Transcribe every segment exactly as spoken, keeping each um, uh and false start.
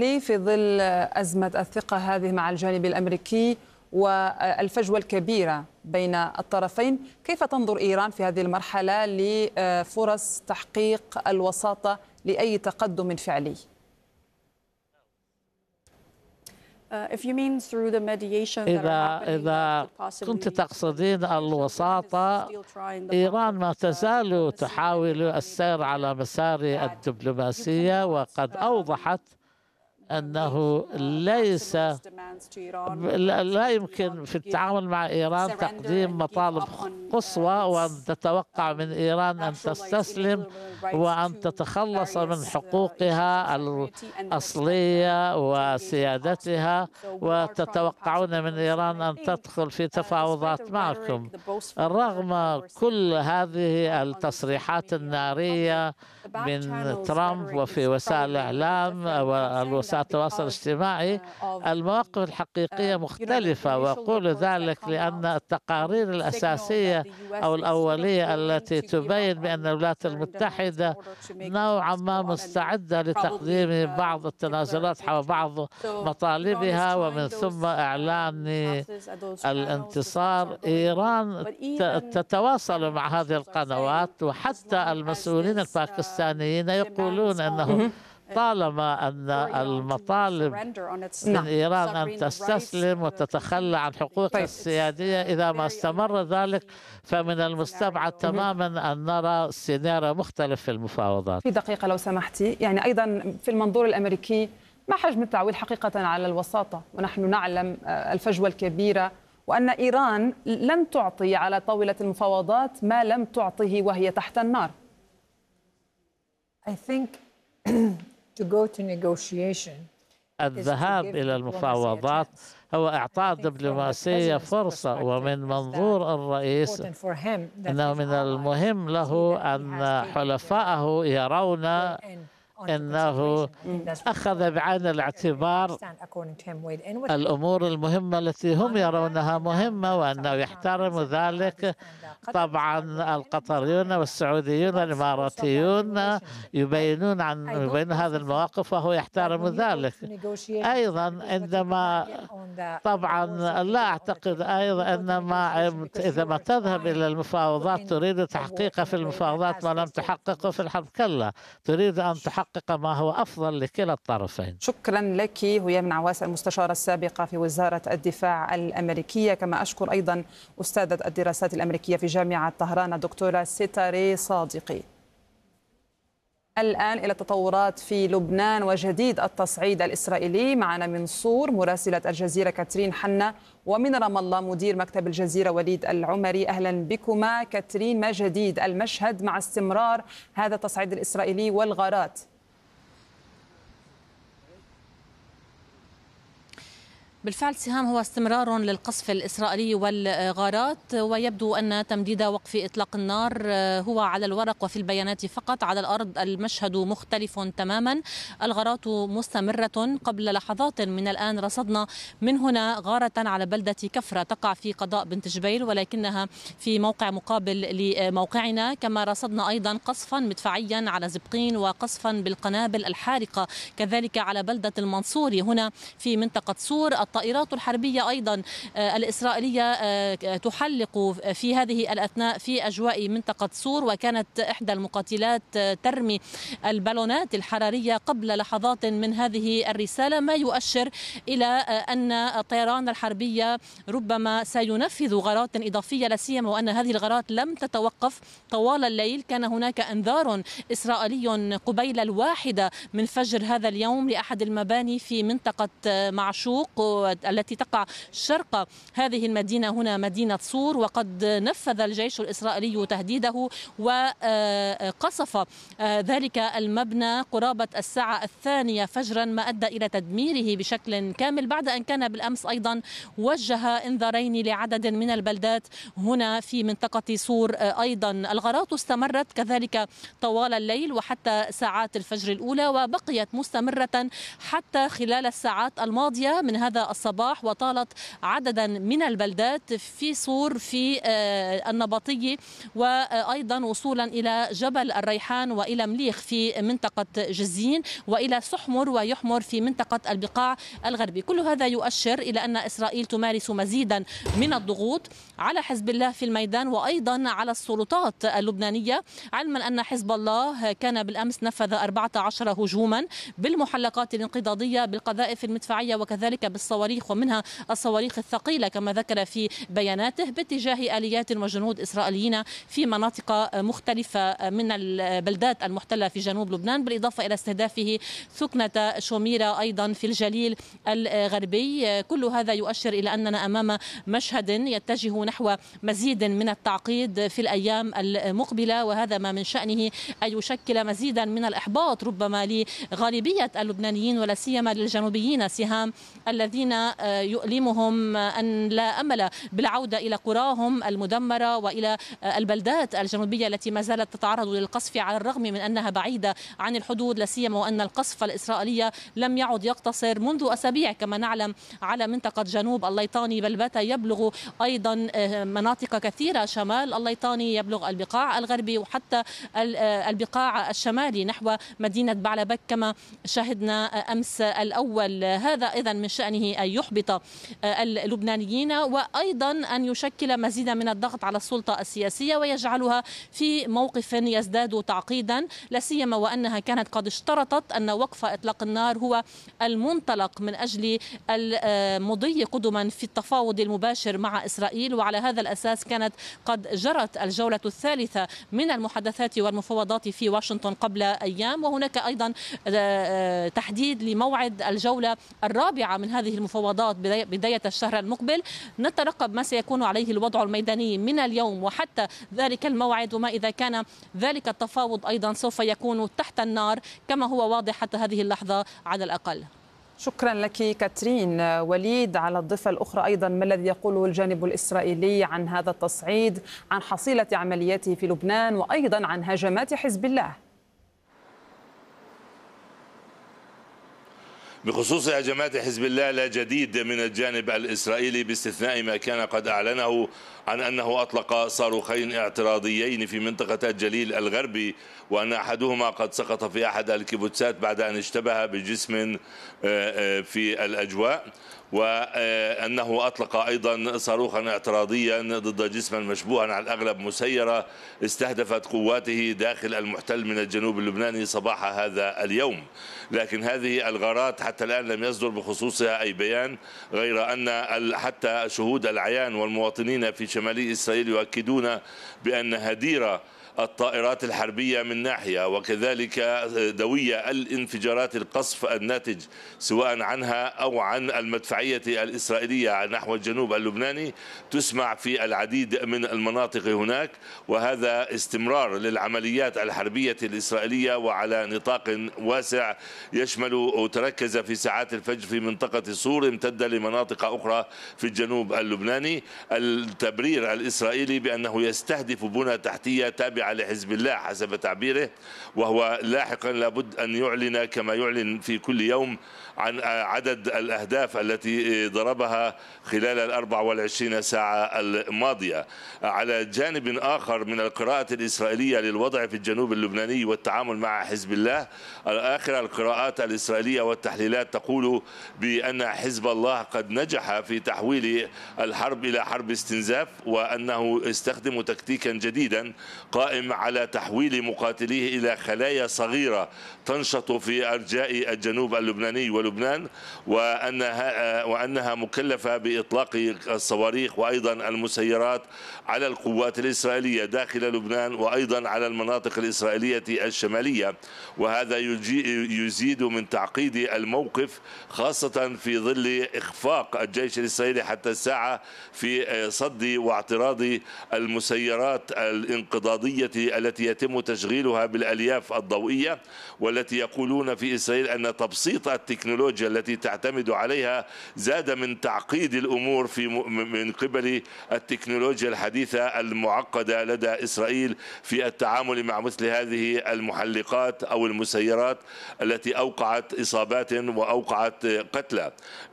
لي في ظل أزمة الثقة هذه مع الجانب الأمريكي والفجوة الكبيرة بين الطرفين، كيف تنظر إيران في هذه المرحلة لفرص تحقيق الوساطة لأي تقدم فعلي؟ إذا إذا كنت تقصدين الوساطة، إيران ما تزال تحاول السير على مسار الدبلوماسية، وقد أوضحت أنه ليس لا يمكن في التعامل مع إيران تقديم مطالب قصوى وأن تتوقع من إيران أن تستسلم وأن تتخلص من حقوقها الأصلية وسيادتها، وتتوقعون من إيران أن تدخل في تفاوضات معكم. رغم كل هذه التصريحات النارية من ترامب وفي وسائل الإعلام والوسائل التواصل الاجتماعي، المواقف الحقيقية مختلفة، وأقول ذلك لأن التقارير الأساسية أو الأولية التي تبين بأن الولايات المتحدة نوعا ما مستعدة لتقديم بعض التنازلات حول بعض مطالبها ومن ثم إعلان الانتصار. إيران تتواصل مع هذه القنوات، وحتى المسؤولين الباكستانيين يقولون أنه طالما أن المطالب من إيران أن تستسلم وتتخلى عن حقوقها السيادية، إذا ما استمر ذلك فمن المستبعد تماما أن نرى سيناريو مختلف في المفاوضات. في دقيقة لو سمحتي، يعني أيضا في المنظور الأمريكي ما حجم التعويل حقيقة على الوساطة، ونحن نعلم الفجوة الكبيرة وأن إيران لن تعطي على طاولة المفاوضات ما لم تعطه وهي تحت النار. I think to go to negotiation. الذهاب إلى المفاوضات هو إعطاء دبلوماسية فرصة، ومن منظور الرئيس أنه من المهم له أن حلفائه يرون أنه أخذ بعين الاعتبار الأمور المهمة التي هم يرونها مهمة، وأنه يحترم ذلك. طبعا القطريون والسعوديون والإماراتيون يبينون عن يبينون هذه المواقف وهو يحترم ذلك. أيضا عندما طبعا لا أعتقد أيضا أن ما إذا ما تذهب إلى المفاوضات تريد تحقيق في المفاوضات ما لم تحققه في الحرب، كلا، تريد أن تحقق ما هو أفضل لكلا الطرفين. شكرا لك هي من عواس، المستشارة السابقة في وزارة الدفاع الأمريكية، كما أشكر أيضا أستاذة الدراسات الأمريكية في جامعة طهران الدكتورة ستاري صادقي. الآن إلى التطورات في لبنان وجديد التصعيد الإسرائيلي. معنا من صور مراسلة الجزيرة كاترين حنا، ومن رام الله مدير مكتب الجزيرة وليد العمري. أهلا بكما. كاترين، ما جديد المشهد مع استمرار هذا التصعيد الإسرائيلي والغارات؟ بالفعل سهام، هو استمرار للقصف الإسرائيلي والغارات، ويبدو أن تمديد وقف إطلاق النار هو على الورق وفي البيانات فقط. على الأرض المشهد مختلف تماما، الغارات مستمرة. قبل لحظات من الآن رصدنا من هنا غارة على بلدة كفرة تقع في قضاء بنت جبيل، ولكنها في موقع مقابل لموقعنا. كما رصدنا أيضا قصفا مدفعيا على زبقين وقصفا بالقنابل الحارقة كذلك على بلدة المنصوري هنا في منطقة صور. الطائرات الحربية أيضا الإسرائيلية تحلق في هذه الأثناء في أجواء منطقة صور، وكانت إحدى المقاتلات ترمي البالونات الحرارية قبل لحظات من هذه الرسالة، ما يؤشر إلى أن الطيران الحربية ربما سينفذ غارات إضافية، لا سيما وأن هذه الغارات لم تتوقف طوال الليل. كان هناك إنذار إسرائيلي قبيل الواحدة من فجر هذا اليوم لأحد المباني في منطقة معشوق التي تقع شرق هذه المدينة هنا مدينة صور، وقد نفذ الجيش الإسرائيلي تهديده وقصف ذلك المبنى قرابة الساعة الثانية فجرا، ما أدى إلى تدميره بشكل كامل، بعد أن كان بالأمس أيضا وجه إنذارين لعدد من البلدات هنا في منطقة صور. أيضا الغارات استمرت كذلك طوال الليل وحتى ساعات الفجر الأولى، وبقيت مستمرة حتى خلال الساعات الماضية من هذا الصباح، وطالت عددا من البلدات في صور في النبطية، وأيضا وصولا إلى جبل الريحان وإلى مليخ في منطقة جزين وإلى سحمر ويحمر في منطقة البقاع الغربي. كل هذا يؤشر إلى أن إسرائيل تمارس مزيدا من الضغوط على حزب الله في الميدان وأيضا على السلطات اللبنانية، علما أن حزب الله كان بالأمس نفذ أربعة عشر هجوما بالمحلقات الانقضاضية بالقذائف المدفعية وكذلك بالصواريخ، ومنها الصواريخ الثقيلة كما ذكر في بياناته، باتجاه آليات وجنود إسرائيليين في مناطق مختلفة من البلدات المحتلة في جنوب لبنان، بالإضافة إلى استهدافه ثكنة شوميرة أيضا في الجليل الغربي. كل هذا يؤشر إلى أننا أمام مشهد يتجه نحو مزيد من التعقيد في الأيام المقبلة، وهذا ما من شأنه أن يشكل مزيدا من الإحباط ربما لغالبية اللبنانيين ولا سيما للجنوبيين سهام الذين يؤلمهم أن لا أمل بالعودة إلى قراهم المدمرة وإلى البلدات الجنوبية التي ما زالت تتعرض للقصف على الرغم من أنها بعيدة عن الحدود، لا سيما وأن القصف الإسرائيلي لم يعد يقتصر منذ أسابيع كما نعلم على منطقة جنوب الليطاني، بل بات يبلغ أيضا مناطق كثيرة شمال الليطاني، يبلغ البقاع الغربي وحتى البقاع الشمالي نحو مدينة بعلبك كما شاهدنا أمس الأول. هذا إذن من شأنه أن يحبط اللبنانيين وأيضا أن يشكل مزيدا من الضغط على السلطة السياسية ويجعلها في موقف يزداد تعقيدا، لا سيما وأنها كانت قد اشترطت أن وقف إطلاق النار هو المنطلق من أجل المضي قدما في التفاوض المباشر مع إسرائيل، وعلى هذا الأساس كانت قد جرت الجولة الثالثة من المحادثات والمفاوضات في واشنطن قبل أيام، وهناك أيضا تحديد لموعد الجولة الرابعة من هذه المفاوضات بداية الشهر المقبل. نترقب ما سيكون عليه الوضع الميداني من اليوم وحتى ذلك الموعد، وما إذا كان ذلك التفاوض أيضا سوف يكون تحت النار كما هو واضح حتى هذه اللحظة على الأقل. شكرا لك كاترين. وليد، على الضفة الأخرى أيضا ما الذي يقوله الجانب الإسرائيلي عن هذا التصعيد، عن حصيلة عملياته في لبنان وأيضا عن هجمات حزب الله؟ بخصوص هجمات حزب الله لا جديد من الجانب الإسرائيلي باستثناء ما كان قد أعلنه عن أنه أطلق صاروخين اعتراضيين في منطقة الجليل الغربي، وأن أحدهما قد سقط في أحد الكيبوتسات بعد أن اشتبه بجسم في الأجواء، وأنه أطلق أيضا صاروخا اعتراضيا ضد جسما مشبوها على الأغلب مسيرة استهدفت قواته داخل المحتل من الجنوب اللبناني صباح هذا اليوم. لكن هذه الغارات حتى الآن لم يصدر بخصوصها أي بيان، غير أن حتى شهود العيان والمواطنين في شمالي إسرائيل يؤكدون بأن هدير الطائرات الحربية من ناحية وكذلك دوية الانفجارات القصف الناتج سواء عنها أو عن المدفعية الإسرائيلية نحو الجنوب اللبناني تسمع في العديد من المناطق هناك، وهذا استمرار للعمليات الحربية الإسرائيلية وعلى نطاق واسع يشمل وتركز في ساعات الفجر في منطقة صور امتد لمناطق أخرى في الجنوب اللبناني. التبرير الإسرائيلي بأنه يستهدف بنى تحتية تابعة لحزب الله حسب تعبيره، وهو لاحقا لابد أن يعلن كما يعلن في كل يوم عن عدد الأهداف التي ضربها خلال الأربع والعشرين ساعة الماضية. على جانب آخر من القراءة الإسرائيلية للوضع في الجنوب اللبناني والتعامل مع حزب الله، آخر القراءات الإسرائيلية والتحليلات تقول بأن حزب الله قد نجح في تحويل الحرب إلى حرب استنزاف، وأنه استخدم تكتيكا جديدا قائم على تحويل مقاتليه إلى خلايا صغيرة تنشط في أرجاء الجنوب اللبناني ولبنان، وأنها وأنها مكلفة بإطلاق الصواريخ وأيضا المسيرات على القوات الإسرائيلية داخل لبنان وأيضا على المناطق الإسرائيلية الشمالية، وهذا يزيد من تعقيد الموقف خاصة في ظل إخفاق الجيش الإسرائيلي حتى الساعة في صد واعتراض المسيرات الانقضاضية الفضائية التي يتم تشغيلها بالألياف الضوئية، والتي يقولون في إسرائيل أن تبسيط التكنولوجيا التي تعتمد عليها زاد من تعقيد الأمور في من قبل التكنولوجيا الحديثة المعقدة لدى إسرائيل في التعامل مع مثل هذه المحلقات أو المسيرات التي أوقعت إصابات وأوقعت قتلى.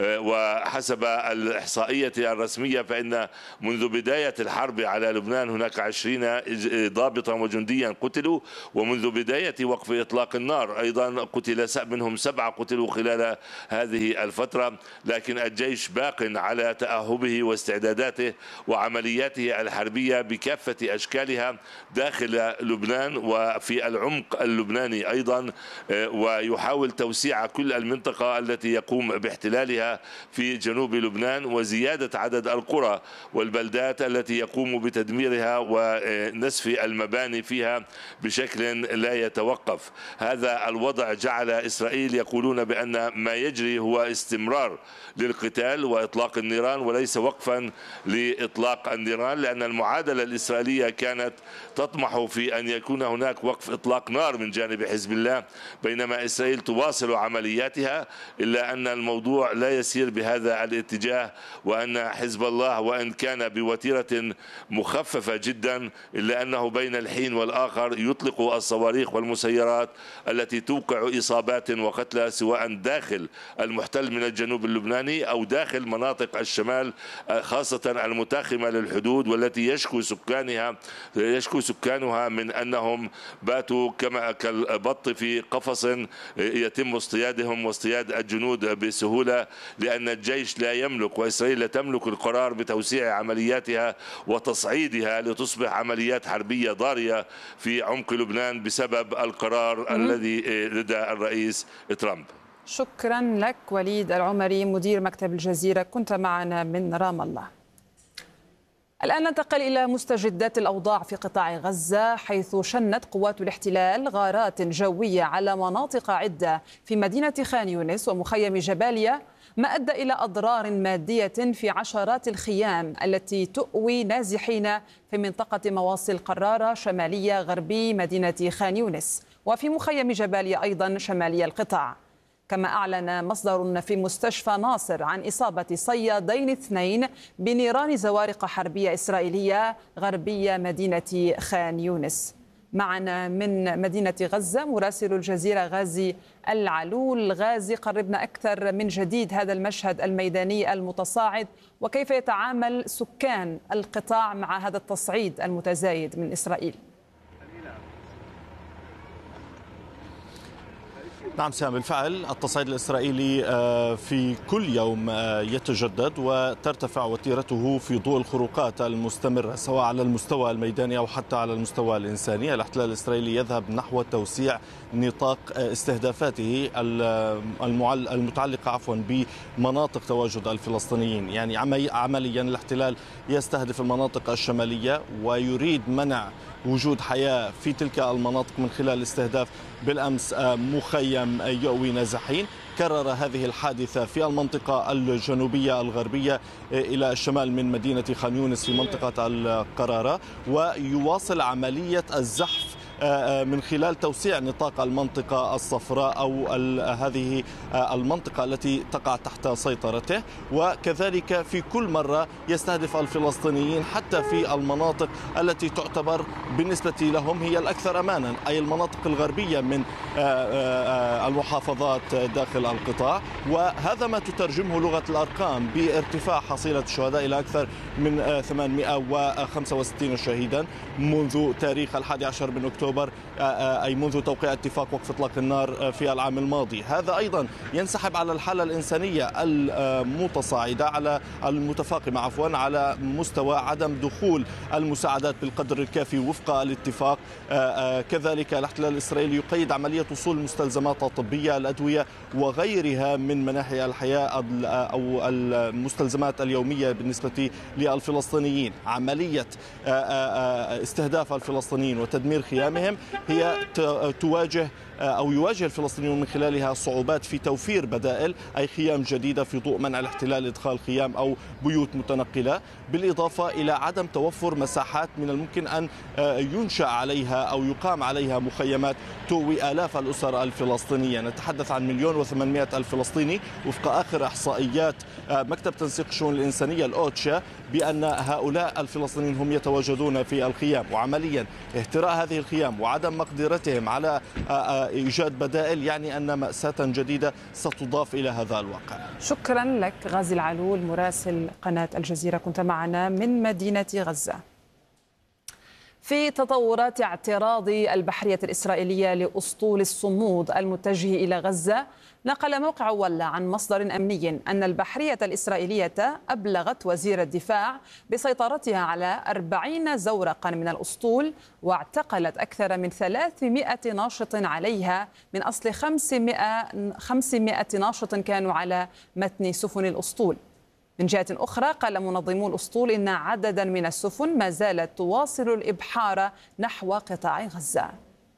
وحسب الإحصائية الرسمية فإن منذ بداية الحرب على لبنان هناك عشرين ضابطا وجنديا قتلوا، ومنذ بداية وقف إطلاق النار أيضا قتل منهم سبعة قتلوا خلال هذه الفترة. لكن الجيش باق على تأهبه واستعداداته وعملياته الحربية بكافة أشكالها داخل لبنان وفي العمق اللبناني أيضا، ويحاول توسيع كل المنطقة التي يقوم باحتلالها في جنوب لبنان وزيادة عدد القرى والبلدات التي يقوم بتدميرها ونسف المباني فيها بشكل لا يتوقف. هذا الوضع جعل إسرائيل يقولون بأن ما يجري هو استمرار للقتال وإطلاق النيران وليس وقفا لإطلاق النيران، لأن المعادلة الإسرائيلية كانت تطمح في أن يكون هناك وقف إطلاق نار من جانب حزب الله، بينما إسرائيل تواصل عملياتها، إلا أن الموضوع لا يسير بهذا الاتجاه، وأن حزب الله وإن كان بوتيرة مخففة جدا إلا أنه بين الحين والآخر يطلق الصواريخ والمسيرات التي توقع إصابات وقتلى سواء داخل المحتل من الجنوب اللبناني أو داخل مناطق الشمال، خاصة المتاخمة للحدود والتي يشكو سكانها يشكو سكانها من أنهم باتوا كما كالبط في قفص يتم اصطيادهم واصطياد الجنود بسهولة، لأن الجيش لا يملك وإسرائيل لا تملك القرار بتوسيع عملياتها وتصعيدها لتصبح عمليات حربية ضارية في عمق لبنان بسبب القرار الذي لدى الرئيس ترامب. شكرا لك وليد العمري مدير مكتب الجزيرة، كنت معنا من رام الله. الآن ننتقل إلى مستجدات الأوضاع في قطاع غزة، حيث شنت قوات الاحتلال غارات جوية على مناطق عدة في مدينة خان يونس ومخيم جباليا، ما أدى إلى أضرار مادية في عشرات الخيام التي تؤوي نازحين في منطقة مواصل قرارة شمالية غربي مدينة خان يونس، وفي مخيم جباليا أيضا شمالي القطاع. كما أعلن مصدر في مستشفى ناصر عن إصابة صيادين اثنين بنيران زوارق حربية إسرائيلية غربية مدينة خان يونس. معنا من مدينة غزة مراسل الجزيرة غازي العلول. غازي، قربنا أكثر من جديد هذا المشهد الميداني المتصاعد، وكيف يتعامل سكان القطاع مع هذا التصعيد المتزايد من إسرائيل؟ نعم سام، بالفعل التصعيد الإسرائيلي في كل يوم يتجدد وترتفع وتيرته في ضوء الخروقات المستمرة سواء على المستوى الميداني أو حتى على المستوى الإنساني. الاحتلال الإسرائيلي يذهب نحو توسيع نطاق استهدافاته المتعلقة عفوا بمناطق تواجد الفلسطينيين. يعني عمليا الاحتلال يستهدف المناطق الشمالية ويريد منع وجود حياة في تلك المناطق من خلال استهداف بالأمس مخيم يؤوي نازحين. كرر هذه الحادثة في المنطقة الجنوبية الغربية إلى الشمال من مدينة خان يونس في منطقة القرارة، ويواصل عملية الزحف من خلال توسيع نطاق المنطقة الصفراء أو هذه المنطقة التي تقع تحت سيطرته، وكذلك في كل مرة يستهدف الفلسطينيين حتى في المناطق التي تعتبر بالنسبة لهم هي الأكثر أمانا، أي المناطق الغربية من المحافظات داخل القطاع. وهذا ما تترجمه لغة الأرقام بارتفاع حصيلة الشهداء إلى أكثر من ثمانمئة وخمسة وستين شهيدا منذ تاريخ الحادي عشر من أكتوبر، أي منذ توقيع اتفاق وقف إطلاق النار في العام الماضي. هذا أيضا ينسحب على الحالة الإنسانية المتصاعدة على المتفاقمة عفوا على مستوى عدم دخول المساعدات بالقدر الكافي وفق الاتفاق. كذلك الاحتلال الإسرائيلي يقيد عملية وصول المستلزمات الطبية، الأدوية وغيرها من مناحي الحياة أو المستلزمات اليومية بالنسبة للفلسطينيين. عملية استهداف الفلسطينيين وتدمير خيامهم خيامهم هي تواجه أو يواجه الفلسطينيون من خلالها صعوبات في توفير بدائل، أي خيام جديدة في ضوء منع الاحتلال إدخال خيام أو بيوت متنقلة، بالإضافة إلى عدم توفر مساحات من الممكن أن ينشأ عليها أو يقام عليها مخيمات تؤوي آلاف الأسر الفلسطينية. نتحدث عن مليون وثمانمائة ألف فلسطيني وفق آخر إحصائيات مكتب تنسيق الشؤون الإنسانية الأوتشا، بأن هؤلاء الفلسطينيين هم يتواجدون في الخيام، وعمليا اهتراء هذه الخيام وعدم مقدرتهم على إيجاد بدائل يعني أن مأساة جديدة ستضاف إلى هذا الواقع. شكرا لك غازي العلول مراسل قناة الجزيرة، كنت معنا من مدينة غزة. في تطورات اعتراض البحرية الإسرائيلية لأسطول الصمود المتجه إلى غزة، نقل موقع ولا عن مصدر أمني أن البحرية الإسرائيلية أبلغت وزير الدفاع بسيطرتها على أربعين زورقا من الأسطول، واعتقلت أكثر من ثلاثمائة ناشط عليها من أصل خمسمائة ناشط كانوا على متن سفن الأسطول. من جهة أخرى قال منظمو الأسطول إن عددا من السفن ما زالت تواصل الإبحار نحو قطاع غزة.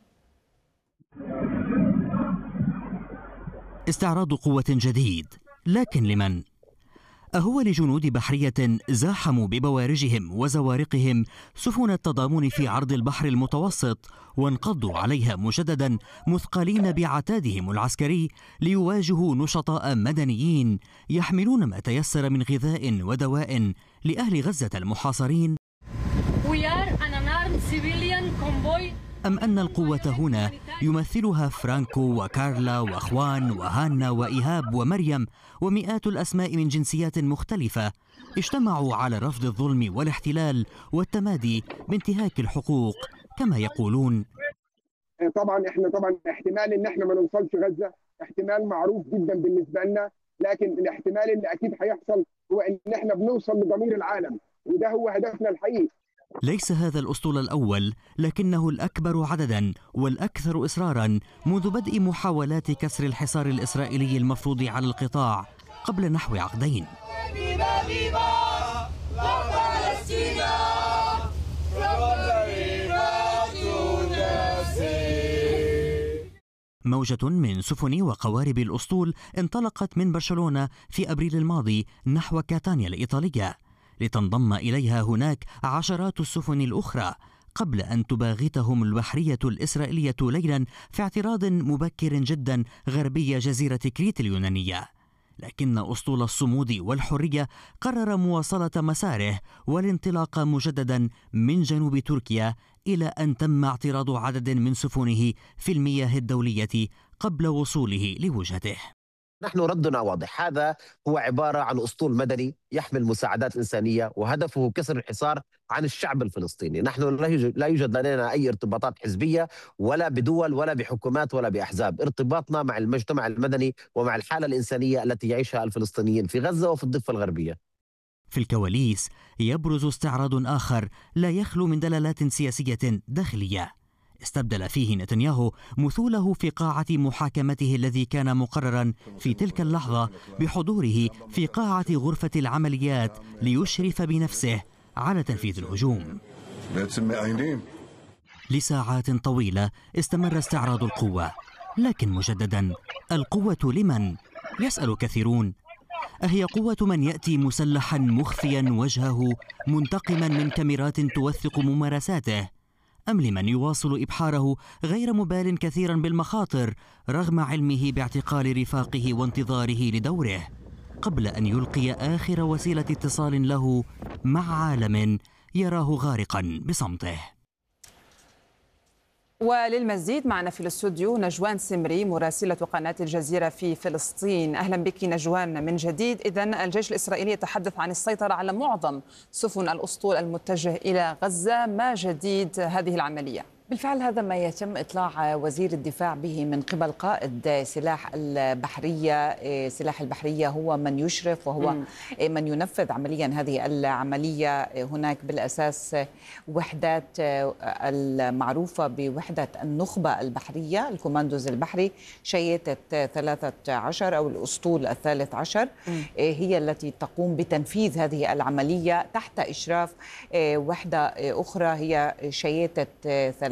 استعراض قوة جديد، لكن لمن؟ أهو لجنود بحرية زاحموا ببوارجهم وزوارقهم سفن التضامن في عرض البحر المتوسط وانقضوا عليها مجددا مثقلين بعتادهم العسكري ليواجهوا نشطاء مدنيين يحملون ما تيسر من غذاء ودواء لأهل غزة المحاصرين؟ أم أن القوة هنا يمثلها فرانكو وكارلا وأخوان وهانا وإيهاب ومريم ومئات الأسماء من جنسيات مختلفة اجتمعوا على رفض الظلم والاحتلال والتمادي بانتهاك الحقوق كما يقولون؟ طبعا احنا طبعا احتمال ان احنا ما نوصلش غزة احتمال معروف جدا بالنسبة لنا، لكن الاحتمال اللي اكيد هيحصل هو ان احنا بنوصل لضمير العالم، وده هو هدفنا الحقيقي. ليس هذا الأسطول الأول، لكنه الأكبر عددا والأكثر إصرارا منذ بدء محاولات كسر الحصار الإسرائيلي المفروض على القطاع قبل نحو عقدين. موجة من سفن وقوارب الأسطول انطلقت من برشلونة في أبريل الماضي نحو كاتانيا الإيطالية، لتنضم إليها هناك عشرات السفن الأخرى قبل أن تباغتهم البحرية الإسرائيلية ليلا في اعتراض مبكر جدا غربي جزيرة كريت اليونانية. لكن أسطول الصمود والحرية قرر مواصلة مساره والانطلاق مجددا من جنوب تركيا إلى أن تم اعتراض عدد من سفنه في المياه الدولية قبل وصوله لوجهته. نحن ردنا واضح، هذا هو عبارة عن أسطول مدني يحمل مساعدات إنسانية وهدفه كسر الحصار عن الشعب الفلسطيني. نحن لا يوجد لدينا أي ارتباطات حزبية ولا بدول ولا بحكومات ولا بأحزاب، ارتباطنا مع المجتمع المدني ومع الحالة الإنسانية التي يعيشها الفلسطينيين في غزة وفي الضفة الغربية. في الكواليس يبرز استعراض آخر لا يخلو من دلالات سياسية داخلية، استبدل فيه نتنياهو مثوله في قاعة محاكمته الذي كان مقررا في تلك اللحظة بحضوره في قاعة غرفة العمليات ليشرف بنفسه على تنفيذ الهجوم. لساعات طويلة استمر استعراض القوة، لكن مجددا القوة لمن؟ يسأل كثيرون. أهي قوة من يأتي مسلحا مخفيا وجهه منتقما من كاميرات توثق ممارساته، أم لمن يواصل إبحاره غير مبال كثيرا بالمخاطر رغم علمه باعتقال رفاقه وانتظاره لدوره قبل أن يلقي آخر وسيلة اتصال له مع عالم يراه غارقا بصمته؟ وللمزيد معنا في الاستوديو نجوان سمري مراسلة قناة الجزيرة في فلسطين. أهلا بك نجوان من جديد. إذن الجيش الإسرائيلي يتحدث عن السيطرة على معظم سفن الأسطول المتجه إلى غزة، ما جديد هذه العملية؟ بالفعل هذا ما يتم إطلاع وزير الدفاع به من قبل قائد سلاح البحرية. سلاح البحرية هو من يشرف وهو م. من ينفذ عمليا هذه العملية. هناك بالأساس وحدات المعروفة بوحدة النخبة البحرية، الكوماندوز البحري شيتة ثلاثة عشر أو الأسطول الثالث عشر م. هي التي تقوم بتنفيذ هذه العملية تحت إشراف وحدة أخرى هي شيتة ثلاثة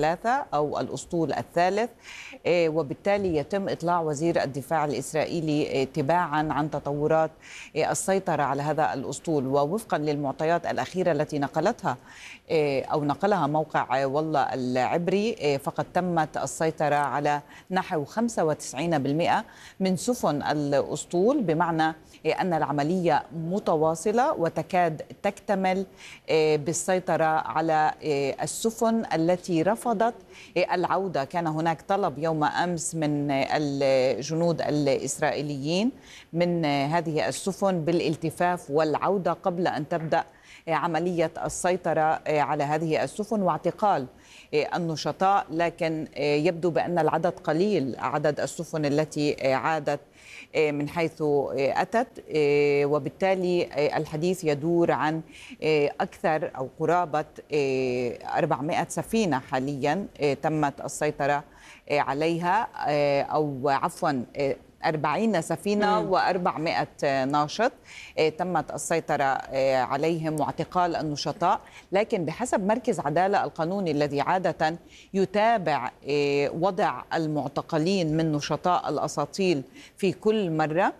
الثلاثة أو الأسطول الثالث، وبالتالي يتم إطلاع وزير الدفاع الإسرائيلي تباعا عن تطورات السيطرة على هذا الأسطول. ووفقا للمعطيات الأخيرة التي نقلتها أو نقلها موقع والله العبري، فقد تمت السيطرة على نحو خمسة وتسعين بالمئة من سفن الأسطول، بمعنى أن العملية متواصلة وتكاد تكتمل بالسيطرة على السفن التي رفضت العودة. كان هناك طلب يوم أمس من الجنود الإسرائيليين من هذه السفن بالالتفاف والعودة قبل أن تبدأ عملية السيطرة على هذه السفن واعتقال النشطاء، لكن يبدو بأن العدد قليل، عدد السفن التي عادت من حيث أتت، وبالتالي الحديث يدور عن أكثر أو قرابة أربعمائة سفينة حاليا تمت السيطرة عليها، أو عفوا أربعين سفينة وأربعمائة ناشط تمت السيطرة عليهم واعتقال النشطاء. لكن بحسب مركز عدالة القانوني الذي عادة يتابع وضع المعتقلين من نشطاء الأساطيل في كل مرة،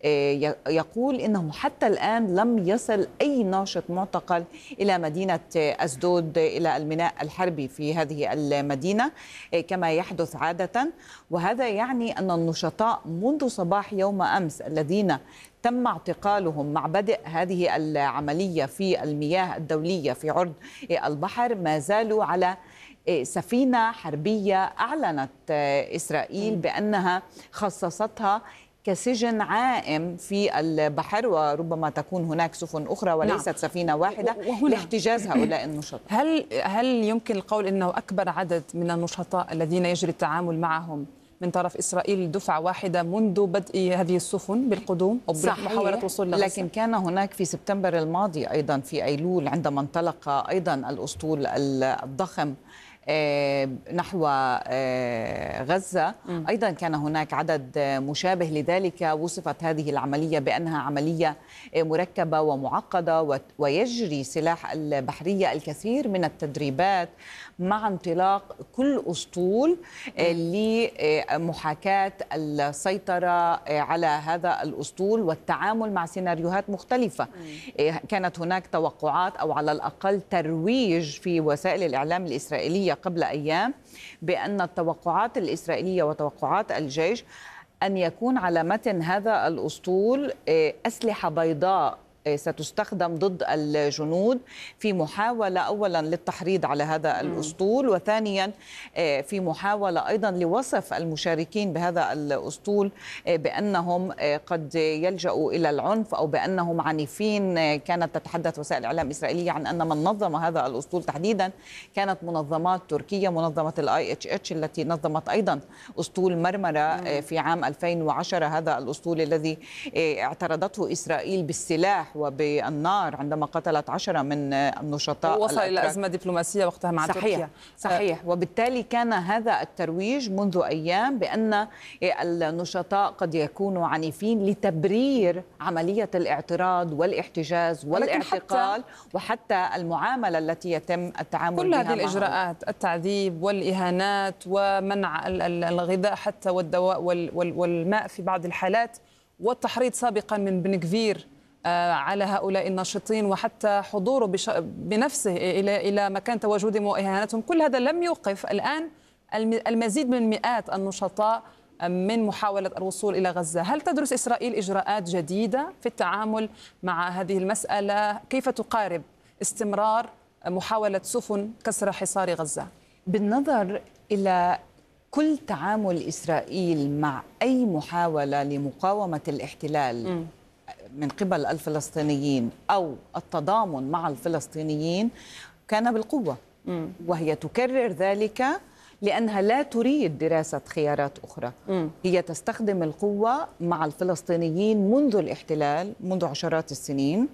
يقول إنه حتى الآن لم يصل أي ناشط معتقل إلى مدينة أسدود، إلى الميناء الحربي في هذه المدينة كما يحدث عادة. وهذا يعني أن النشطاء منذ صباح يوم أمس الذين تم اعتقالهم مع بدء هذه العملية في المياه الدولية في عرض البحر ما زالوا على سفينة حربية أعلنت إسرائيل بأنها خصصتها كسجن عائم في البحر، وربما تكون هناك سفن أخرى وليست نعم. سفينة واحدة لاحتجاز هؤلاء النشطاء. هل هل يمكن القول أنه أكبر عدد من النشطاء الذين يجري التعامل معهم من طرف إسرائيل دفعة واحدة منذ بدء هذه السفن بالقدوم أو بمحاولة وصول لغزة؟ لكن كان هناك في سبتمبر الماضي أيضا في أيلول عندما انطلق أيضا الأسطول الضخم نحو غزة، أيضا كان هناك عدد مشابه لذلك. وصفت هذه العملية بأنها عملية مركبة ومعقدة، ويجري سلاح البحرية الكثير من التدريبات مع انطلاق كل أسطول لمحاكاة السيطرة على هذا الأسطول والتعامل مع سيناريوهات مختلفة. كانت هناك توقعات أو على الأقل ترويج في وسائل الإعلام الإسرائيلية قبل أيام بأن التوقعات الإسرائيلية وتوقعات الجيش أن يكون على متن هذا الأسطول أسلحة بيضاء ستستخدم ضد الجنود في محاولة أولا للتحريض على هذا الأسطول، وثانيا في محاولة أيضا لوصف المشاركين بهذا الأسطول بأنهم قد يلجأوا إلى العنف أو بأنهم عنيفين. كانت تتحدث وسائل الإعلام الإسرائيلية عن أن من نظم هذا الأسطول تحديدا كانت منظمات تركية، منظمة الاي اتش اتش التي نظمت أيضا أسطول مرمرة في عام ألفين وعشرة، هذا الأسطول الذي اعترضته إسرائيل بالسلاح وبالنار عندما قتلت عشرة من النشطاء، وصل إلى أزمة دبلوماسية وقتها مع صحيح تركيا. صحيح. وبالتالي كان هذا الترويج منذ أيام بأن النشطاء قد يكونوا عنيفين لتبرير عملية الاعتراض والاحتجاز والاعتقال وحتى المعاملة التي يتم التعامل كل بها. كل هذه الإجراءات، التعذيب والإهانات ومنع الغذاء حتى والدواء والماء في بعض الحالات، والتحريض سابقا من بن غفير على هؤلاء الناشطين وحتى حضوره بنفسه إلى إلى مكان تواجدهم وإهانتهم، كل هذا لم يوقف الآن المزيد من مئات النشطاء من محاولة الوصول إلى غزة. هل تدرس إسرائيل إجراءات جديدة في التعامل مع هذه المسألة؟ كيف تقارب استمرار محاولة سفن كسر حصار غزة؟ بالنظر إلى كل تعامل إسرائيل مع أي محاولة لمقاومة الاحتلال م. من قبل الفلسطينيين أو التضامن مع الفلسطينيين كان بالقوة، م. وهي تكرر ذلك لأنها لا تريد دراسة خيارات أخرى. م. هي تستخدم القوة مع الفلسطينيين منذ الاحتلال، منذ عشرات السنين،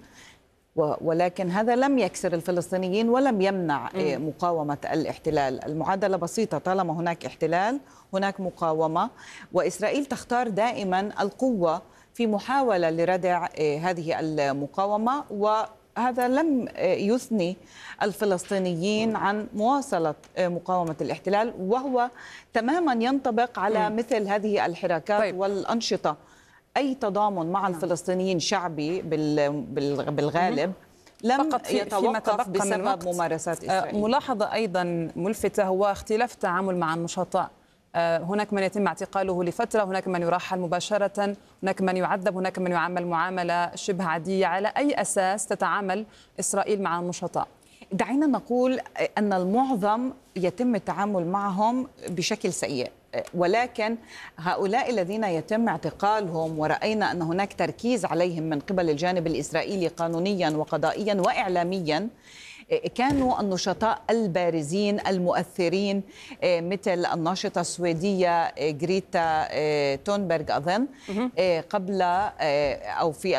ولكن هذا لم يكسر الفلسطينيين ولم يمنع م. مقاومة الاحتلال. المعادلة بسيطة، طالما هناك احتلال هناك مقاومة، وإسرائيل تختار دائما القوة في محاولة لردع هذه المقاومة هذا لم يثني الفلسطينيين عن مواصلة مقاومة الاحتلال، وهو تماما ينطبق على م. مثل هذه الحركات طيب. والأنشطة. أي تضامن مع الفلسطينيين شعبي بالغالب لم يتوقف بسبب ممارسات إسرائيل. ملاحظة أيضا ملفتة هو اختلاف التعامل مع النشطاء. هناك من يتم اعتقاله لفترة، هناك من يرحل مباشرة، هناك من يعذب، هناك من يعامل معاملة شبه عادية. على أي أساس تتعامل إسرائيل مع النشطاء؟ دعينا نقول أن المعظم يتم التعامل معهم بشكل سيء، ولكن هؤلاء الذين يتم اعتقالهم ورأينا أن هناك تركيز عليهم من قبل الجانب الإسرائيلي قانونيا وقضائيا وإعلاميا كانوا النشطاء البارزين المؤثرين، مثل الناشطة السويدية غريتا تونبرغ أظن قبل أو في